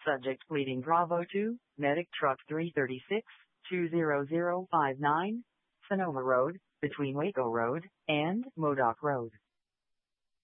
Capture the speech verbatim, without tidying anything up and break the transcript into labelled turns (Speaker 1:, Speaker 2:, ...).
Speaker 1: Subject pleading Bravo two, Medic Truck three thirty-six, two zero zero five nine, Sonoma Road, between Waco Road and Modoc Road.